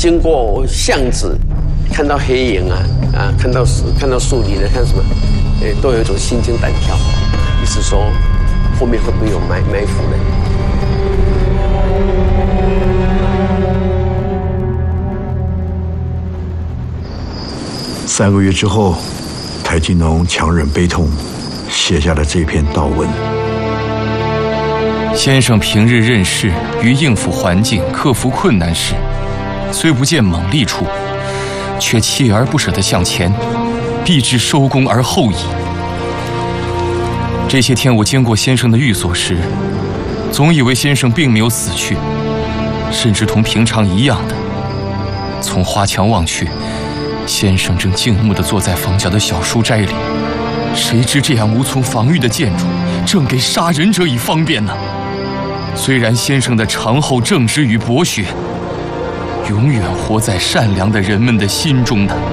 经过巷子，看到黑影看到树林看什么，都有一种心惊胆跳，意思说后面会不会有埋伏人？ 3个月之后，台金农强忍悲痛，写下了这篇悼文。 先生平日任事，于应付环境、克服困难时，虽不见猛力处，却锲而不舍地向前，必至收功而后已。这些天我经过先生的寓所时，总以为先生并没有死去，甚至同平常一样的。从花墙望去，先生正静穆地坐在房角的小书斋里，谁知这样无从防御的建筑，正给杀人者以方便呢？虽然先生的长厚正直与博学，永远活在善良的人们的心中呢。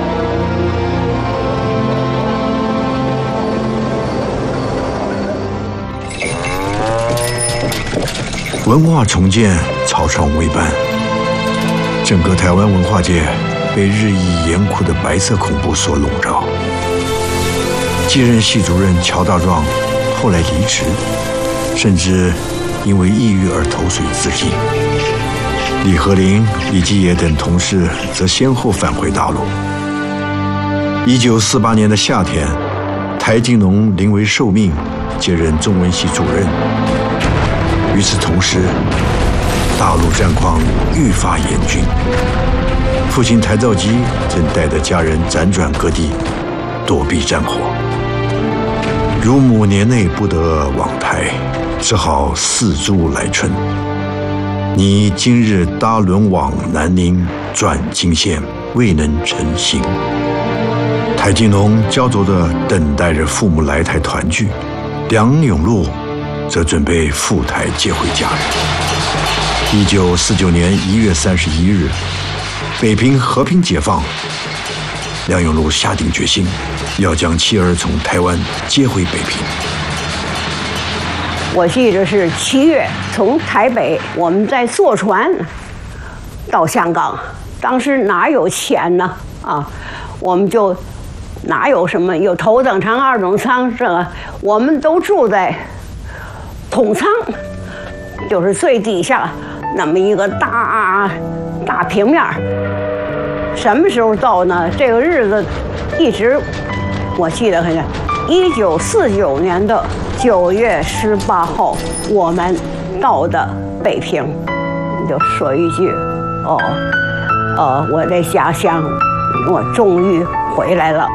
文化重建草创微班，整个台湾文化界被日益严酷的白色恐怖所笼罩。继任系主任乔大壮后来离职，甚至因为抑郁而投水自尽。李和林、李继野等同事则先后返回大陆。1948年的夏天，台金农临危受命，接任中文系主任。与此同时，大陆战况愈发严峻。父亲台兆基正带着家人辗转各地，躲避战火。乳母年内不得往台，只好四诸来春。你今日搭轮往南宁，转金县，未能成行。台金农焦灼地等待着父母来台团聚，梁永禄则准备赴台接回家人。1949年1月31日，北平和平解放，梁永禄下定决心，要将妻儿从台湾接回北平。 我记得是7月，从台北我们在坐船到香港，当时哪有钱呢？我们就哪有什么有头等舱、二等舱，这个我们都住在统舱，就是最底下那么一个大平面。什么时候到呢？这个日子一直我记得很清。1949年的9月18号，我们到的北平。你就说一句，我的家乡，我终于回来了。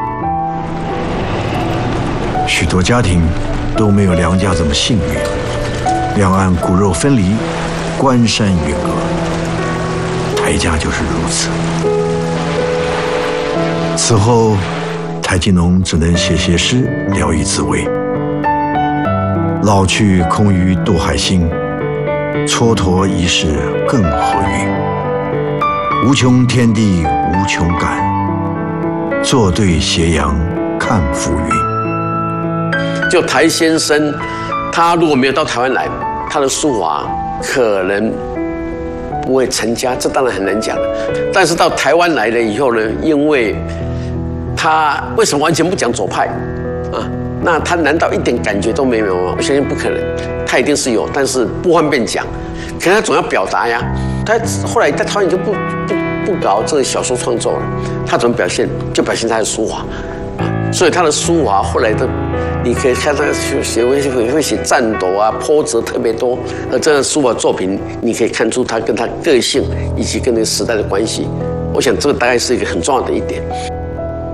许多家庭都没有梁家这么幸运，两岸骨肉分离，关山远隔。台家就是如此。此后，台金农只能写诗聊以自慰。老去空余渡海心，蹉跎一世更何云？无穷天地无穷感，坐对斜阳看浮云。 就台先生，他如果没有到台湾来，他的书法可能不会成家，这当然很难讲了。但是到台湾来了以后呢，因为他为什么完全不讲左派啊？那他难道一点感觉都没有吗？我相信不可能，他一定是有，但是不方便讲。可是他总要表达呀。他后来在台湾就不搞这个小说创作了，他怎么表现？就表现他的书法啊。所以他的书法后来的，你可以看他会写战斗啊、波折特别多。而这样书法作品，你可以看出他跟他个性以及跟那个时代的关系。我想这个大概是一个很重要的一点。